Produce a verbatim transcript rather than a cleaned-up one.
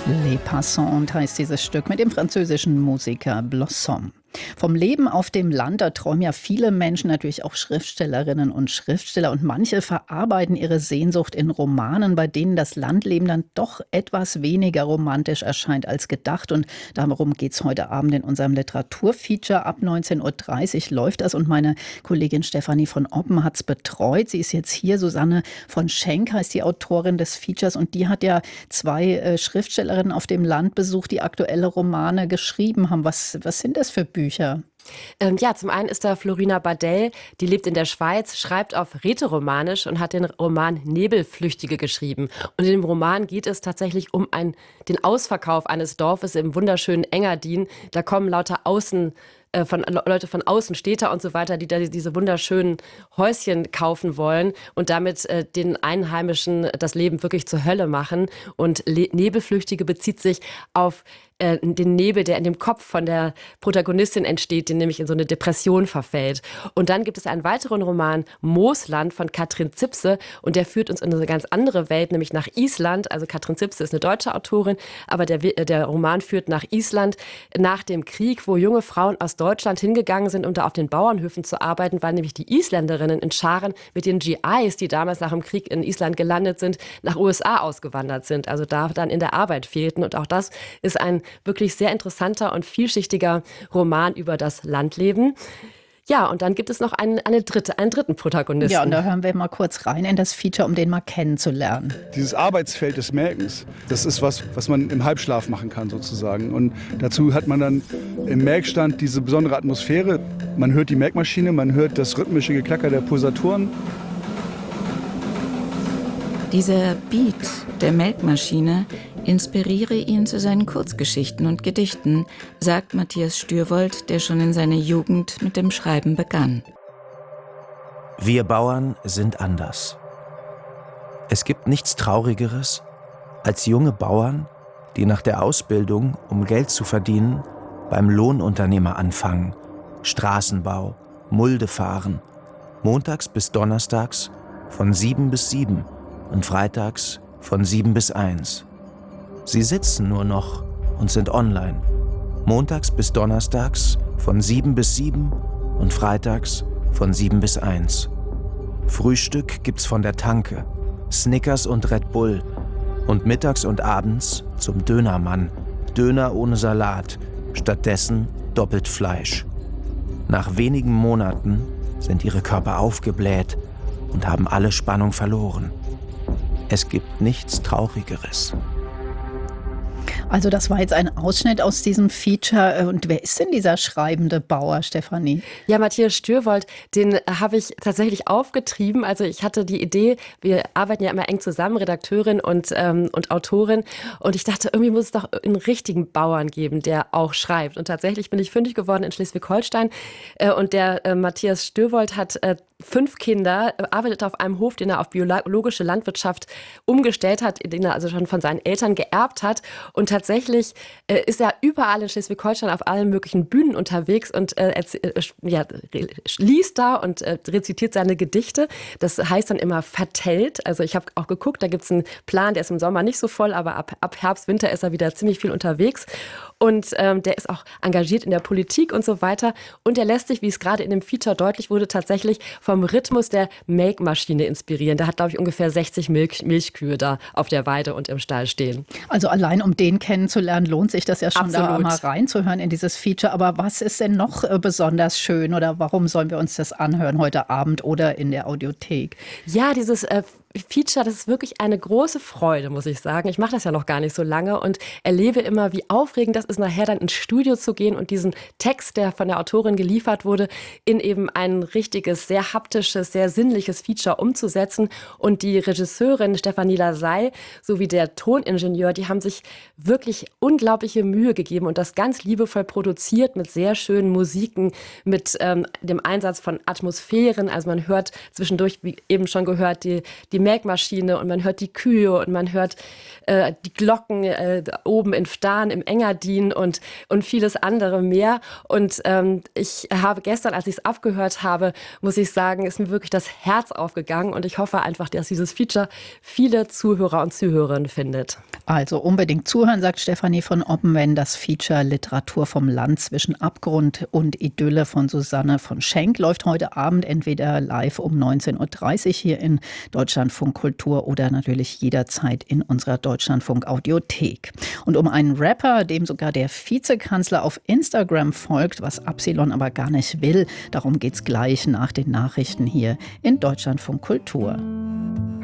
Les Passants heißt dieses Stück mit dem französischen Musiker Blossom. Vom Leben auf dem Land, da träumen ja viele Menschen, natürlich auch Schriftstellerinnen und Schriftsteller. Und manche verarbeiten ihre Sehnsucht in Romanen, bei denen das Landleben dann doch etwas weniger romantisch erscheint als gedacht. Und darum geht es heute Abend in unserem Literaturfeature. Ab neunzehn Uhr dreißig läuft das und meine Kollegin Stefanie von Oppen hat es betreut. Sie ist jetzt hier. Susanne von Schenk heißt die Autorin des Features und die hat ja zwei äh, Schriftstellerinnen auf dem Land besucht, die aktuelle Romane geschrieben haben. Was, was sind das für Bücher? Bücher. Ähm, ja, zum einen ist da Florina Bardell, die lebt in der Schweiz, schreibt auf Rätoromanisch und hat den Roman Nebelflüchtige geschrieben. Und in dem Roman geht es tatsächlich um ein, den Ausverkauf eines Dorfes im wunderschönen Engadin. Da kommen lauter Außen äh, von Leute von außen, Städter und so weiter, die da diese wunderschönen Häuschen kaufen wollen und damit äh, den Einheimischen das Leben wirklich zur Hölle machen. Und Le- Nebelflüchtige bezieht sich auf den Nebel, der in dem Kopf von der Protagonistin entsteht, die nämlich in so eine Depression verfällt. Und dann gibt es einen weiteren Roman, Moosland, von Katrin Zipse. Und der führt uns in eine ganz andere Welt, nämlich nach Island. Also Katrin Zipse ist eine deutsche Autorin, aber der, der Roman führt nach Island nach dem Krieg, wo junge Frauen aus Deutschland hingegangen sind, um da auf den Bauernhöfen zu arbeiten, weil nämlich die Isländerinnen in Scharen mit den G Is, die damals nach dem Krieg in Island gelandet sind, nach U S A ausgewandert sind. Also da dann in der Arbeit fehlten. Und auch das ist ein wirklich sehr interessanter und vielschichtiger Roman über das Landleben. Ja, und dann gibt es noch einen, eine dritte, einen dritten Protagonisten. Ja, und da hören wir mal kurz rein in das Feature, um den mal kennenzulernen. Dieses Arbeitsfeld des Melkens, das ist was, was man im Halbschlaf machen kann sozusagen. Und dazu hat man dann im Melkstand diese besondere Atmosphäre. Man hört die Melkmaschine, man hört das rhythmische Geklacker der Pulsatoren. Dieser Beat der Melkmaschine inspiriere ihn zu seinen Kurzgeschichten und Gedichten, sagt Matthias Stürwold, der schon in seiner Jugend mit dem Schreiben begann. Wir Bauern sind anders. Es gibt nichts Traurigeres als junge Bauern, die nach der Ausbildung, um Geld zu verdienen, beim Lohnunternehmer anfangen, Straßenbau, Mulde fahren, montags bis donnerstags von sieben bis sieben und freitags von sieben bis eins. Sie sitzen nur noch und sind online. Montags bis donnerstags von sieben bis sieben und freitags von sieben bis eins. Frühstück gibt's von der Tanke, Snickers und Red Bull. Und mittags und abends zum Dönermann. Döner ohne Salat, stattdessen doppelt Fleisch. Nach wenigen Monaten sind ihre Körper aufgebläht und haben alle Spannung verloren. Es gibt nichts Traurigeres. Also das war jetzt ein Ausschnitt aus diesem Feature. Und wer ist denn dieser schreibende Bauer, Stefanie? Ja, Matthias Stürwold, den habe ich tatsächlich aufgetrieben. Also ich hatte die Idee, wir arbeiten ja immer eng zusammen, Redakteurin und, ähm, und Autorin. Und ich dachte, irgendwie muss es doch einen richtigen Bauern geben, der auch schreibt. Und tatsächlich bin ich fündig geworden in Schleswig-Holstein. Äh, und der äh, Matthias Stürwold hat äh, fünf Kinder, arbeitet auf einem Hof, den er auf biologische Landwirtschaft umgestellt hat, den er also schon von seinen Eltern geerbt hat. Und tatsächlich äh, ist er überall in Schleswig-Holstein auf allen möglichen Bühnen unterwegs und äh, äh, ja, liest da und äh, rezitiert seine Gedichte. Das heißt dann immer vertellt. Also ich habe auch geguckt, da gibt es einen Plan, der ist im Sommer nicht so voll, aber ab, ab Herbst, Winter ist er wieder ziemlich viel unterwegs. Und ähm, der ist auch engagiert in der Politik und so weiter. Und er lässt sich, wie es gerade in dem Feature deutlich wurde, tatsächlich vom Rhythmus der Melkmaschine inspirieren. Der hat, glaube ich, ungefähr sechzig Milch, Milchkühe da auf der Weide und im Stall stehen. Also allein um den kennenzulernen, lohnt sich das ja schon, Absolut. Da mal reinzuhören in dieses Feature. Aber was ist denn noch äh, besonders schön oder warum sollen wir uns das anhören heute Abend oder in der Audiothek? Ja, dieses äh, Feature, das ist wirklich eine große Freude, muss ich sagen. Ich mache das ja noch gar nicht so lange und erlebe immer, wie aufregend das ist, nachher dann ins Studio zu gehen und diesen Text, der von der Autorin geliefert wurde, in eben ein richtiges, sehr haptisches, sehr sinnliches Feature umzusetzen. Und die Regisseurin Stefanie Lasey sowie der Toningenieur, die haben sich wirklich unglaubliche Mühe gegeben und das ganz liebevoll produziert mit sehr schönen Musiken, mit ähm, dem Einsatz von Atmosphären. Also man hört zwischendurch, wie eben schon gehört, die, die die Melkmaschine und man hört die Kühe und man hört äh, die Glocken äh, oben in Fdahn im Engadin und, und vieles andere mehr. Und ähm, ich habe gestern, als ich es abgehört habe, muss ich sagen, ist mir wirklich das Herz aufgegangen und ich hoffe einfach, dass dieses Feature viele Zuhörer und Zuhörerinnen findet. Also unbedingt zuhören, sagt Stefanie von Oppenwen. Das Feature Literatur vom Land zwischen Abgrund und Idylle von Susanne von Schenk läuft heute Abend entweder live um neunzehn Uhr dreißig hier in Deutschlandfunk Kultur oder natürlich jederzeit in unserer Deutschlandfunk Audiothek. Und um einen Rapper, dem sogar der Vizekanzler auf Instagram folgt, was Absilon aber gar nicht will, darum geht's gleich nach den Nachrichten hier in Deutschlandfunk Kultur.